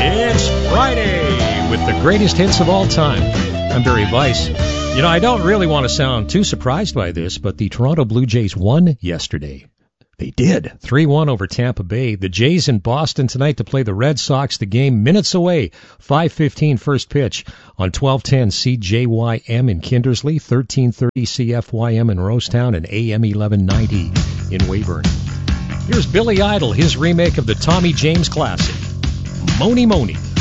It's Friday with the greatest hits of all time. I'm Barry Weiss. You know, I don't really want to sound too surprised by this, but the Toronto Blue Jays won yesterday. They did. 3-1 over Tampa Bay. The Jays in Boston tonight to play the Red Sox. The game minutes away. 5:15 first pitch on 1210 CJYM in Kindersley, 1330 CFYM in Rosetown, and AM 1190 in Weyburn. Here's Billy Idol, his remake of the Tommy James classic, Mony Mony.